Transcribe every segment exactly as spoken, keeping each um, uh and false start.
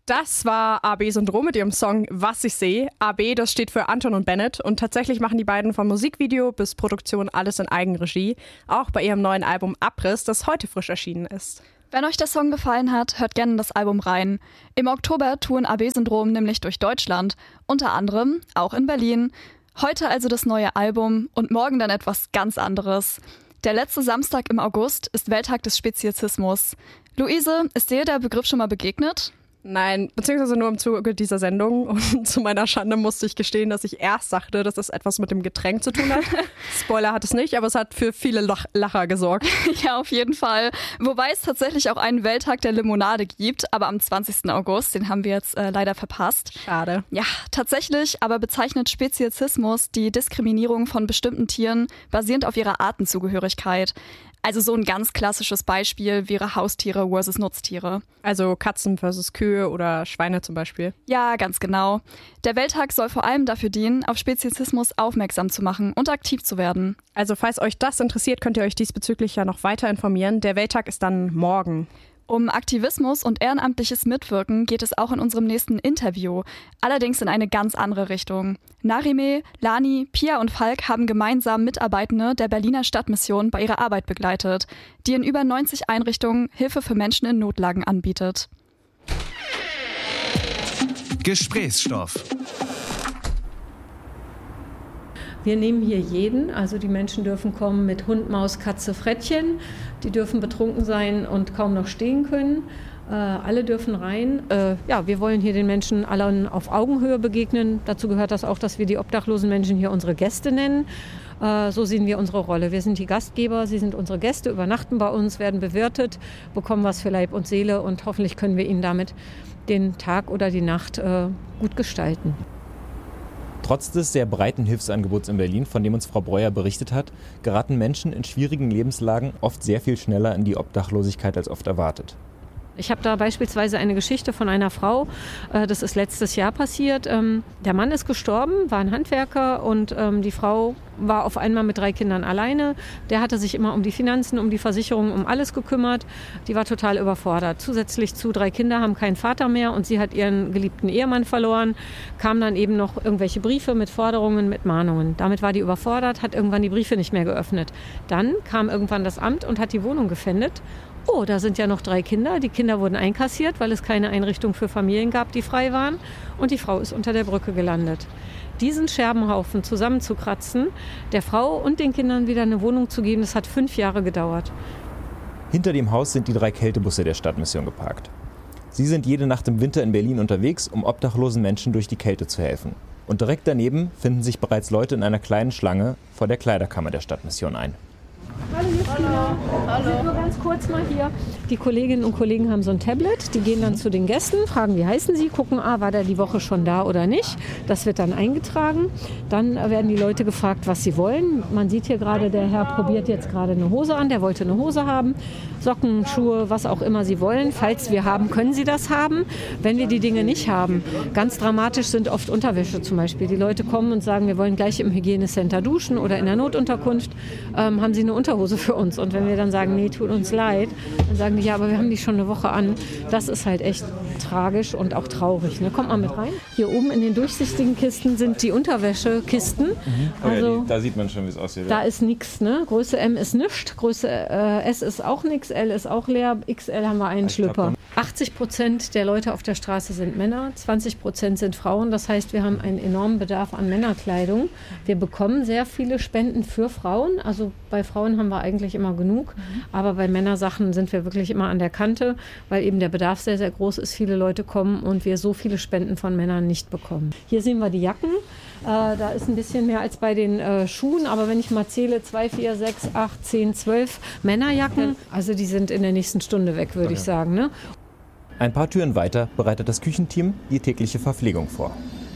Das war A B-Syndrom mit ihrem Song Was ich sehe. A B, das steht für Anton und Bennett und tatsächlich machen die beiden vom Musikvideo bis Produktion alles in Eigenregie. Auch bei ihrem neuen Album Abriss, das heute frisch erschienen ist. Wenn euch der Song gefallen hat, hört gerne in das Album rein. Im Oktober touren A B-Syndrom nämlich durch Deutschland, unter anderem auch in Berlin. Heute also das neue Album und morgen dann etwas ganz anderes. Der letzte Samstag im August ist Welttag des Speziesismus. Luise, ist dir der Begriff schon mal begegnet? Nein, beziehungsweise nur im Zuge dieser Sendung. Und zu meiner Schande musste ich gestehen, dass ich erst dachte, dass das etwas mit dem Getränk zu tun hat. Spoiler hat es nicht, aber es hat für viele Lach- Lacher gesorgt. Ja, auf jeden Fall. Wobei es tatsächlich auch einen Welttag der Limonade gibt, aber am zwanzigsten August, den haben wir jetzt äh, leider verpasst. Schade. Ja, tatsächlich, aber bezeichnet Speziesismus die Diskriminierung von bestimmten Tieren basierend auf ihrer Artenzugehörigkeit. Also so ein ganz klassisches Beispiel wäre Haustiere versus Nutztiere. Also Katzen versus Kühe oder Schweine zum Beispiel. Ja, ganz genau. Der Welttag soll vor allem dafür dienen, auf Speziesismus aufmerksam zu machen und aktiv zu werden. Also falls euch das interessiert, könnt ihr euch diesbezüglich ja noch weiter informieren. Der Welttag ist dann morgen. Um Aktivismus und ehrenamtliches Mitwirken geht es auch in unserem nächsten Interview, allerdings in eine ganz andere Richtung. Narime, Lani, Pia und Falk haben gemeinsam Mitarbeitende der Berliner Stadtmission bei ihrer Arbeit begleitet, die in über neunzig Einrichtungen Hilfe für Menschen in Notlagen anbietet. Gesprächsstoff. Wir nehmen hier jeden, also die Menschen dürfen kommen mit Hund, Maus, Katze, Frettchen. Die dürfen betrunken sein und kaum noch stehen können. Äh, alle dürfen rein. Äh, ja, wir wollen hier den Menschen allen auf Augenhöhe begegnen. Dazu gehört das auch, dass wir die obdachlosen Menschen hier unsere Gäste nennen. Äh, so sehen wir unsere Rolle. Wir sind die Gastgeber, sie sind unsere Gäste, übernachten bei uns, werden bewirtet, bekommen was für Leib und Seele und hoffentlich können wir ihnen damit den Tag oder die Nacht äh, gut gestalten. Trotz des sehr breiten Hilfsangebots in Berlin, von dem uns Frau Breuer berichtet hat, geraten Menschen in schwierigen Lebenslagen oft sehr viel schneller in die Obdachlosigkeit als oft erwartet. Ich habe da beispielsweise eine Geschichte von einer Frau, das ist letztes Jahr passiert. Der Mann ist gestorben, war ein Handwerker und die Frau war auf einmal mit drei Kindern alleine. Der hatte sich immer um die Finanzen, um die Versicherung, um alles gekümmert. Die war total überfordert. Zusätzlich zu drei Kinder haben keinen Vater mehr und sie hat ihren geliebten Ehemann verloren. Kamen dann eben noch irgendwelche Briefe mit Forderungen, mit Mahnungen. Damit war die überfordert, hat irgendwann die Briefe nicht mehr geöffnet. Dann kam irgendwann das Amt und hat die Wohnung gefändet. Oh, da sind ja noch drei Kinder. Die Kinder wurden einkassiert, weil es keine Einrichtung für Familien gab, die frei waren. Und die Frau ist unter der Brücke gelandet. Diesen Scherbenhaufen zusammenzukratzen, der Frau und den Kindern wieder eine Wohnung zu geben, das hat fünf Jahre gedauert. Hinter dem Haus sind die drei Kältebusse der Stadtmission geparkt. Sie sind jede Nacht im Winter in Berlin unterwegs, um obdachlosen Menschen durch die Kälte zu helfen. Und direkt daneben finden sich bereits Leute in einer kleinen Schlange vor der Kleiderkammer der Stadtmission ein. Hallo Justina. Hallo. Wir sind nur ganz kurz mal hier. Die Kolleginnen und Kollegen haben so ein Tablet, die gehen dann zu den Gästen, fragen, wie heißen sie, gucken, ah, war der die Woche schon da oder nicht. Das wird dann eingetragen. Dann werden die Leute gefragt, was sie wollen. Man sieht hier gerade, der Herr probiert jetzt gerade eine Hose an, der wollte eine Hose haben. Socken, Schuhe, was auch immer sie wollen. Falls wir haben, können sie das haben. Wenn wir die Dinge nicht haben, ganz dramatisch sind oft Unterwäsche zum Beispiel. Die Leute kommen und sagen, wir wollen gleich im Hygienecenter duschen oder in der Notunterkunft. Ähm, haben sie eine Unterhose für uns? Und wenn wir dann sagen, nee, tut uns leid, dann sagen die, ja, aber wir haben die schon eine Woche an. Das ist halt echt tragisch und auch traurig. Ne? Kommt mal mit rein. Hier oben in den durchsichtigen Kisten sind die Unterwäschekisten. Mhm. Oh ja, also, die, da sieht man schon, wie es aussieht. Da ist nichts. Ne? Größe M ist nichts, Größe äh, S ist auch nichts, L ist auch leer, X L haben wir einen ich Schlüpper. achtzig Prozent der Leute auf der Straße sind Männer, zwanzig Prozent sind Frauen. Das heißt, wir haben einen enormen Bedarf an Männerkleidung. Wir bekommen sehr viele Spenden für Frauen. Also bei Frauen haben wir eigentlich immer genug. Aber bei Männersachen sind wir wirklich immer an der Kante, weil eben der Bedarf sehr, sehr groß ist. Viele Leute kommen und wir so viele Spenden von Männern nicht bekommen. Hier sehen wir die Jacken. Äh, da ist ein bisschen mehr als bei den äh, Schuhen. Aber wenn ich mal zähle, zwei, vier, sechs, acht, zehn, zwölf Männerjacken, also die sind in der nächsten Stunde weg, würde okay. ich sagen. Ne? Ein paar Türen weiter bereitet das Küchenteam die tägliche Verpflegung vor.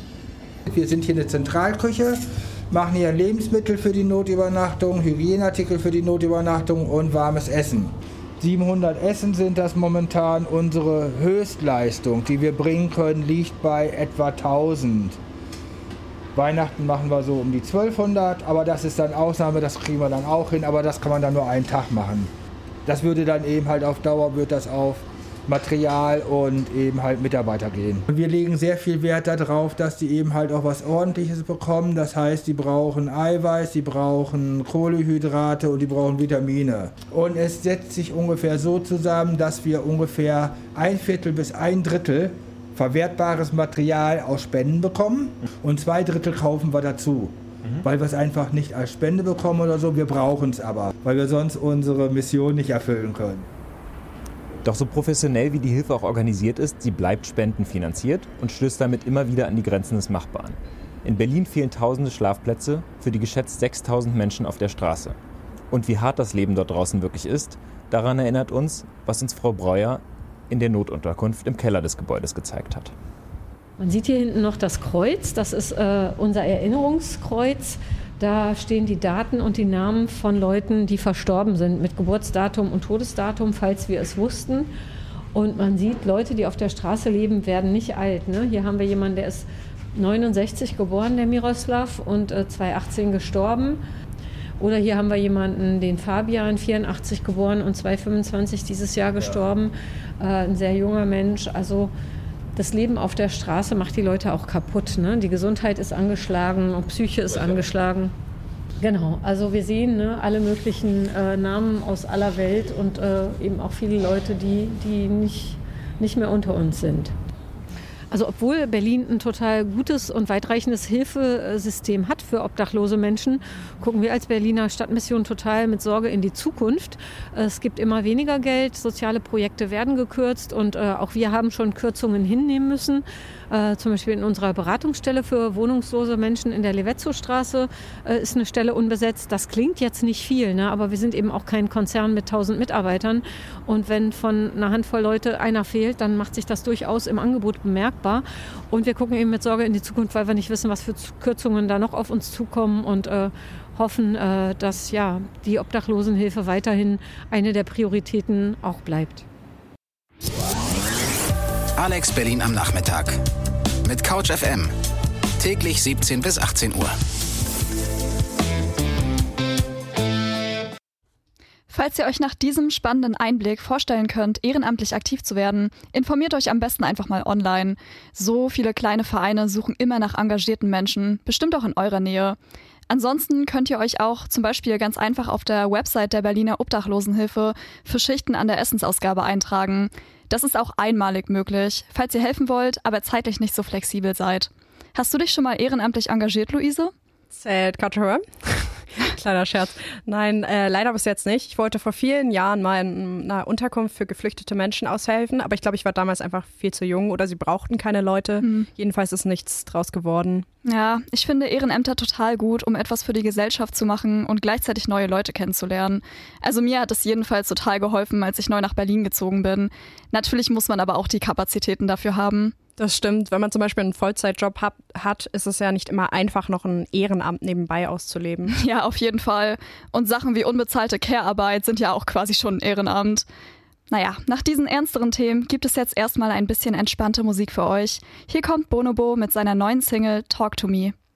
Wir sind hier eine Zentralküche, machen hier Lebensmittel für die Notübernachtung, Hygieneartikel für die Notübernachtung und warmes Essen. siebenhundert Essen sind das momentan. Unsere Höchstleistung, die wir bringen können, liegt bei etwa tausend. Weihnachten machen wir so um die zwölfhundert, aber das ist dann Ausnahme, das kriegen wir dann auch hin, aber das kann man dann nur einen Tag machen. Das würde dann eben halt auf Dauer, wird das auf Material und eben halt Mitarbeiter gehen. Und wir legen sehr viel Wert darauf, dass die eben halt auch was Ordentliches bekommen. Das heißt, die brauchen Eiweiß, die brauchen Kohlenhydrate und die brauchen Vitamine. Und es setzt sich ungefähr so zusammen, dass wir ungefähr ein Viertel bis ein Drittel verwertbares Material aus Spenden bekommen und zwei Drittel kaufen wir dazu. Mhm. Weil wir es einfach nicht als Spende bekommen oder so, wir brauchen es aber, weil wir sonst unsere Mission nicht erfüllen können. Doch so professionell wie die Hilfe auch organisiert ist, sie bleibt spendenfinanziert und stößt damit immer wieder an die Grenzen des Machbaren. In Berlin fehlen tausende Schlafplätze für die geschätzt sechstausend Menschen auf der Straße. Und wie hart das Leben dort draußen wirklich ist, daran erinnert uns, was uns Frau Breuer in der Notunterkunft im Keller des Gebäudes gezeigt hat. Man sieht hier hinten noch das Kreuz, das ist äh, unser Erinnerungskreuz. Da stehen die Daten und die Namen von Leuten, die verstorben sind, mit Geburtsdatum und Todesdatum, falls wir es wussten. Und man sieht, Leute, die auf der Straße leben, werden nicht alt. Ne? Hier haben wir jemanden, der ist neunundsechzig geboren, der Miroslav, und äh, zweitausendachtzehn gestorben. Oder hier haben wir jemanden, den Fabian, vierundachtzig geboren und zweitausendfünfundzwanzig dieses Jahr gestorben. Äh, ein sehr junger Mensch. Also das Leben auf der Straße macht die Leute auch kaputt. Ne? Die Gesundheit ist angeschlagen, Psyche ist angeschlagen. Genau, also wir sehen ne, alle möglichen äh, Namen aus aller Welt und äh, eben auch viele Leute, die, die nicht, nicht mehr unter uns sind. Also obwohl Berlin ein total gutes und weitreichendes Hilfesystem hat für obdachlose Menschen, gucken wir als Berliner Stadtmission total mit Sorge in die Zukunft. Es gibt immer weniger Geld, soziale Projekte werden gekürzt und äh, auch wir haben schon Kürzungen hinnehmen müssen. Äh, zum Beispiel in unserer Beratungsstelle für wohnungslose Menschen in der Levetzow-Straße äh, ist eine Stelle unbesetzt. Das klingt jetzt nicht viel, ne? Aber wir sind eben auch kein Konzern mit tausend Mitarbeitern. Und wenn von einer Handvoll Leute einer fehlt, dann macht sich das durchaus im Angebot bemerkbar. Und wir gucken eben mit Sorge in die Zukunft, weil wir nicht wissen, was für Kürzungen da noch auf uns zukommen und äh, hoffen, äh, dass ja, die Obdachlosenhilfe weiterhin eine der Prioritäten auch bleibt. Alex Berlin am Nachmittag mit Couch F M. Täglich siebzehn bis achtzehn Uhr. Falls ihr euch nach diesem spannenden Einblick vorstellen könnt, ehrenamtlich aktiv zu werden, informiert euch am besten einfach mal online. So viele kleine Vereine suchen immer nach engagierten Menschen, bestimmt auch in eurer Nähe. Ansonsten könnt ihr euch auch zum Beispiel ganz einfach auf der Website der Berliner Obdachlosenhilfe für Schichten an der Essensausgabe eintragen. Das ist auch einmalig möglich, falls ihr helfen wollt, aber zeitlich nicht so flexibel seid. Hast du dich schon mal ehrenamtlich engagiert, Luise? Sad Cutter. Kleiner Scherz. Nein, äh, leider bis jetzt nicht. Ich wollte vor vielen Jahren mal in einer Unterkunft für geflüchtete Menschen aushelfen, aber ich glaube, ich war damals einfach viel zu jung oder sie brauchten keine Leute. Hm. Jedenfalls ist nichts draus geworden. Ja, ich finde Ehrenämter total gut, um etwas für die Gesellschaft zu machen und gleichzeitig neue Leute kennenzulernen. Also mir hat es jedenfalls total geholfen, als ich neu nach Berlin gezogen bin. Natürlich muss man aber auch die Kapazitäten dafür haben. Das stimmt. Wenn man zum Beispiel einen Vollzeitjob hat, hat, ist es ja nicht immer einfach, noch ein Ehrenamt nebenbei auszuleben. Ja, auf jeden Fall. Und Sachen wie unbezahlte Care-Arbeit sind ja auch quasi schon ein Ehrenamt. Naja, nach diesen ernsteren Themen gibt es jetzt erstmal ein bisschen entspannte Musik für euch. Hier kommt Bonobo mit seiner neuen Single Talk to Me.